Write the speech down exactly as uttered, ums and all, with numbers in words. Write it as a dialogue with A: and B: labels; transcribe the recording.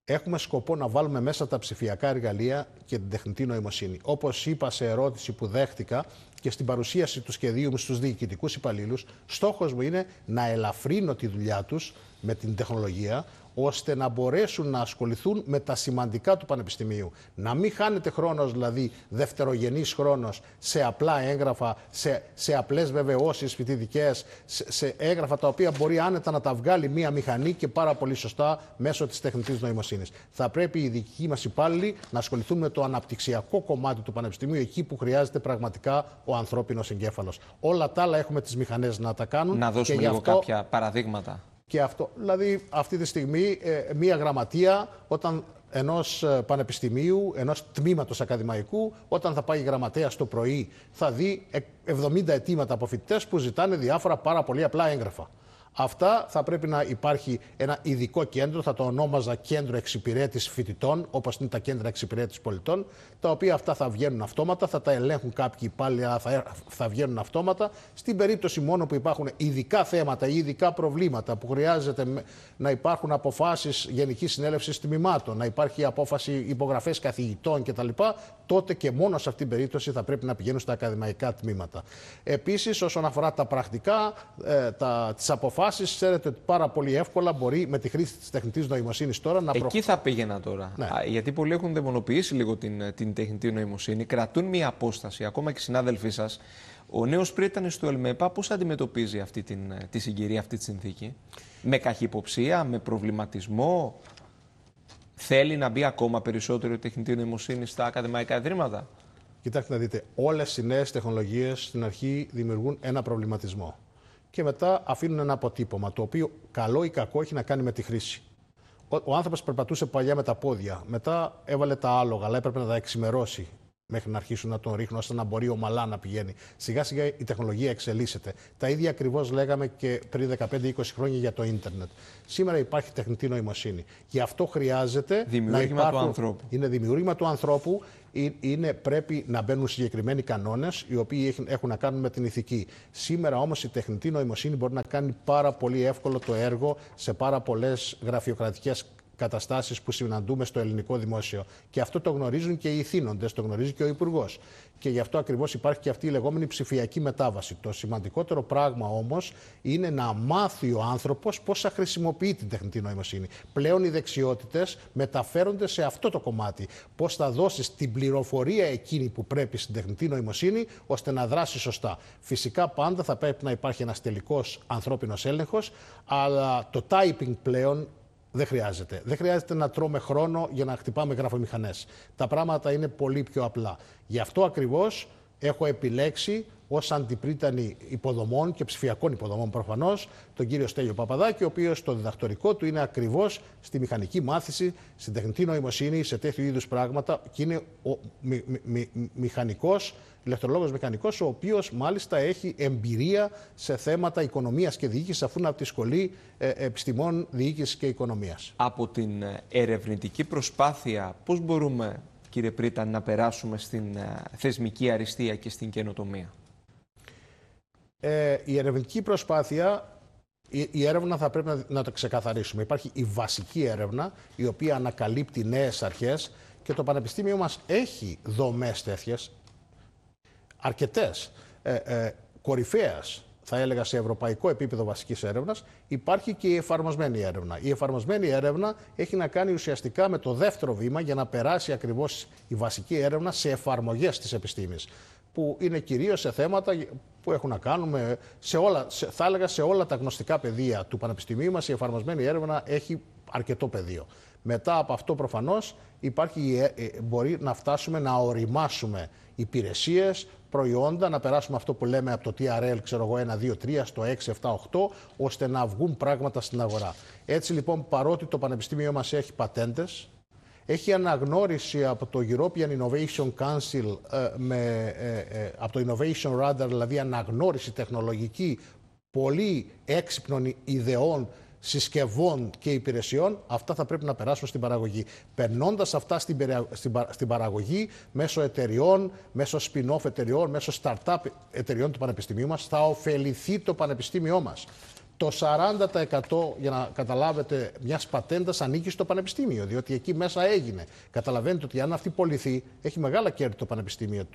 A: έχουμε σκοπό να βάλουμε μέσα τα ψηφιακά εργαλεία και την τεχνητή νοημοσύνη. Όπως είπα σε ερώτηση που δέχτηκα και στην παρουσίαση του σχεδίου μου στους διοικητικούς υπαλλήλους, στόχος μου είναι να ελαφρύνω τη δουλειά τους με την τεχνολογία, ώστε να μπορέσουν να ασχοληθούν με τα σημαντικά του πανεπιστημίου. Να μην χάνεται χρόνος, δηλαδή δευτερογενής χρόνος, σε απλά έγγραφα, σε, σε απλές βεβαιώσεις φοιτητικές, σε, σε έγγραφα τα οποία μπορεί άνετα να τα βγάλει μία μηχανή και πάρα πολύ σωστά μέσω της τεχνητής νοημοσύνης. Θα πρέπει οι δικοί μας υπάλληλοι να ασχοληθούν με το αναπτυξιακό κομμάτι του πανεπιστημίου, εκεί που χρειάζεται πραγματικά ο ανθρώπινος εγκέφαλος. Όλα τα άλλα έχουμε τις μηχανές να τα κάνουν.
B: Να δώσουμε
A: και
B: λίγο
A: αυτό...
B: κάποια παραδείγματα.
A: Και αυτό, δηλαδή αυτή τη στιγμή ε, μία γραμματεία όταν ενός πανεπιστημίου, ενός τμήματος ακαδημαϊκού, όταν θα πάει η γραμματέα το πρωί θα δει εβδομήντα αιτήματα από φοιτητές που ζητάνε διάφορα πάρα πολύ απλά έγγραφα. Αυτά θα πρέπει να υπάρχει ένα ειδικό κέντρο, θα το ονόμαζα κέντρο εξυπηρέτησης φοιτητών, όπως είναι τα κέντρα εξυπηρέτησης πολιτών, τα οποία αυτά θα βγαίνουν αυτόματα, θα τα ελέγχουν κάποιοι υπάλληλοι, αλλά θα, θα βγαίνουν αυτόματα. Στην περίπτωση μόνο που υπάρχουν ειδικά θέματα ή ειδικά προβλήματα που χρειάζεται να υπάρχουν αποφάσεις Γενικής Συνέλευσης Τμήματων, να υπάρχει απόφαση υπογραφές καθηγητών κτλ., τότε και μόνο σε αυτήν την περίπτωση θα πρέπει να πηγαίνουν στα ακαδημαϊκά τμήματα. Επίσης, όσον αφορά τα πρακτικά, ε, τα, τις αποφάσεις, ξέρετε ότι πάρα πολύ εύκολα μπορεί με τη χρήση της τεχνητής νοημοσύνης τώρα να
B: Εκεί θα πήγαινα τώρα.
A: Ναι.
B: Γιατί πολλοί έχουν δαιμονοποιήσει λίγο την, την τεχνητή νοημοσύνη, κρατούν μία απόσταση, ακόμα και οι συνάδελφοί σας. Ο νέος πρίτανης του ΕΛΜΕΠΑ πώς αντιμετωπίζει αυτή την, τη συγκυρία, αυτή τη συνθήκη? Με καχυποψία, με προβληματισμό? Θέλει να μπει ακόμα περισσότερο η τεχνητή νοημοσύνη στα ακαδημαϊκά ιδρύματα?
A: Κοιτάξτε να δείτε, όλες οι νέες τεχνολογίες στην αρχή δημιουργούν ένα προβληματισμό και μετά αφήνουν ένα αποτύπωμα, το οποίο καλό ή κακό έχει να κάνει με τη χρήση. Ο, ο άνθρωπος περπατούσε παλιά με τα πόδια, μετά έβαλε τα άλογα, αλλά έπρεπε να τα εξημερώσει μέχρι να αρχίσουν να τον ρίχνουν, ώστε να μπορεί ομαλά να πηγαίνει. Σιγά σιγά η τεχνολογία εξελίσσεται. Τα ίδια ακριβώς λέγαμε και πριν δεκαπέντε είκοσι χρόνια για το ίντερνετ. Σήμερα υπάρχει τεχνητή νοημοσύνη. Γι' αυτό χρειάζεται
B: δημιούργημα
A: να υπάρχουν...
B: του ανθρώπου.
A: Είναι δημιούργημα του ανθρώπου. Είναι, πρέπει να μπαίνουν συγκεκριμένοι κανόνες οι οποίοι έχουν, έχουν να κάνουν με την ηθική. Σήμερα όμως η τεχνητή νοημοσύνη μπορεί να κάνει πάρα πολύ εύκολο το έργο σε πάρα πολλές γραφειοκρατικές καταστάσεις που συναντούμε στο ελληνικό δημόσιο. Και αυτό το γνωρίζουν και οι ηθήνοντες, το γνωρίζει και ο Υπουργός. Και γι' αυτό ακριβώς υπάρχει και αυτή η λεγόμενη ψηφιακή μετάβαση. Το σημαντικότερο πράγμα όμως είναι να μάθει ο άνθρωπος πώς θα χρησιμοποιεί την τεχνητή νοημοσύνη. Πλέον οι δεξιότητες μεταφέρονται σε αυτό το κομμάτι. Πώς θα δώσεις την πληροφορία εκείνη που πρέπει στην τεχνητή νοημοσύνη, ώστε να δράσει σωστά. Φυσικά πάντα θα πρέπει να υπάρχει ένας τελικός ανθρώπινος έλεγχος, αλλά το typing πλέον δεν χρειάζεται. Δεν χρειάζεται να τρώμε χρόνο για να χτυπάμε γραφομηχανές. Τα πράγματα είναι πολύ πιο απλά. Γι' αυτό ακριβώς έχω επιλέξει ως αντιπρίτανη υποδομών και ψηφιακών υποδομών προφανώς τον κύριο Στέλιο Παπαδάκη, ο οποίος το διδακτορικό του είναι ακριβώς στη μηχανική μάθηση, στην τεχνητή νοημοσύνη, σε τέτοιου είδους πράγματα, και είναι ο μη, μη, μη, μηχανικός, ηλεκτρολόγος μηχανικός, ο οποίος μάλιστα έχει εμπειρία σε θέματα οικονομίας και διοίκησης, αφού είναι από τη Σχολή ε, Επιστημών Διοίκησης και Οικονομίας.
B: Από την ερευνητική προσπάθεια, πώς μπορούμε, κύριε Πρίτανη, να περάσουμε στην ε, θεσμική αριστεία και στην καινοτομία?
A: Ε, η ερευνητική προσπάθεια, η, η έρευνα θα πρέπει να, να το ξεκαθαρίσουμε. Υπάρχει η βασική έρευνα, η οποία ανακαλύπτει νέες αρχές, και το Πανεπιστήμιο μας έχει δομές τέτοιες, αρκετές, ε, ε, κορυφαίες, θα έλεγα σε ευρωπαϊκό επίπεδο βασικής έρευνας. Υπάρχει και η εφαρμοσμένη έρευνα. Η εφαρμοσμένη έρευνα έχει να κάνει ουσιαστικά με το δεύτερο βήμα για να περάσει ακριβώς η βασική έρευνα σε εφαρμογές της επιστήμης, που είναι κυρίως σε θέματα που έχουν να κάνουν με, σε όλα, σε, θα έλεγα σε όλα τα γνωστικά πεδία του Πανεπιστημίου μας. Η εφαρμοσμένη έρευνα έχει αρκετό πεδίο. Μετά από αυτό προφανώς υπάρχει, μπορεί να φτάσουμε να οριμάσουμε υπηρεσίες, προϊόντα, να περάσουμε αυτό που λέμε από το τι αρ ελ, ξέρω εγώ, ένα, δύο, τρία στο έξι, επτά, οκτώ, ώστε να βγουν πράγματα στην αγορά. Έτσι λοιπόν, παρότι το Πανεπιστήμιο μας έχει πατέντες, έχει αναγνώριση από το European Innovation Council, ε, με, ε, ε, από το Innovation Radar, δηλαδή αναγνώριση τεχνολογική πολύ έξυπνων ιδεών, συσκευών και υπηρεσιών, αυτά θα πρέπει να περάσουν στην παραγωγή. Περνώντας αυτά στην, στην, στην παραγωγή, μέσω εταιριών, μέσω spin-off εταιριών, μέσω start-up εταιριών του Πανεπιστημίου μας, θα ωφεληθεί το Πανεπιστήμιό μας. Το σαράντα τοις εκατό, για να καταλάβετε, μιας πατέντας ανήκει στο πανεπιστήμιο, διότι εκεί μέσα έγινε. Καταλαβαίνετε ότι αν αυτή πωληθεί, έχει μεγάλα κέρδη το πανεπιστήμιο